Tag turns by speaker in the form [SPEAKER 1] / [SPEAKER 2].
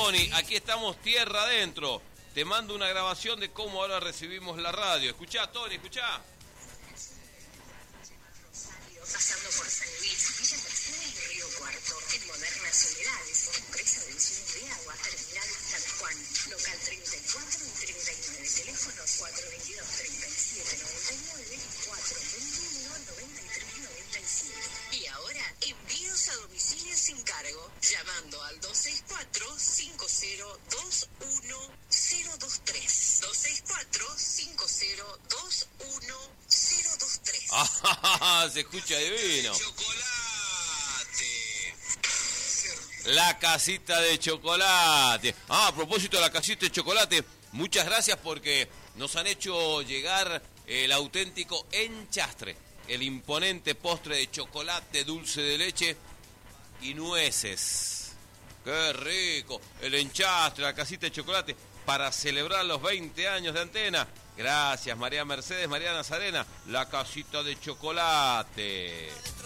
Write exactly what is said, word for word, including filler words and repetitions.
[SPEAKER 1] Tony, aquí estamos tierra adentro. Te mando una grabación de cómo ahora recibimos la radio. Escuchá, Tony, escuchá.
[SPEAKER 2] Pasando por San Luis, Villa Mercedes y Río Cuarto, en Modernas Soledades, empresa de insumos de agua, terminal San Juan, local treinta y cuatro y treinta y nueve, teléfonos cuatro veintidós, treinta y siete, noventa y nueve, cuatro veintiuno, noventa y tres, noventa y siete. Y ahora, envíos a domicilio sin cargo, llamando al dos seis cuatro, cinco cero dos uno cero dos tres. dos seis cuatro, cinco cero dos uno cero dos tres.
[SPEAKER 1] ¡Ah! Se escucha divino. La casita de chocolate. Ah, a propósito de la casita de chocolate, muchas gracias porque nos han hecho llegar el auténtico enchastre, el imponente postre de chocolate, dulce de leche y nueces. ¡Qué rico! El enchastre, la casita de chocolate, para celebrar los veinte años de Antena. Gracias, María Mercedes, María Nazarena, la casita de chocolate.